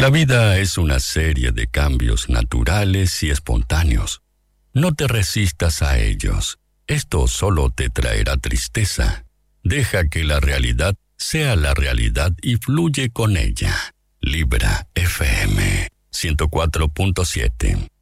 La vida es una serie de cambios naturales y espontáneos. No te resistas a ellos. Esto solo te traerá tristeza. Deja que la realidad sea la realidad y fluye con ella. Libra FM 104.7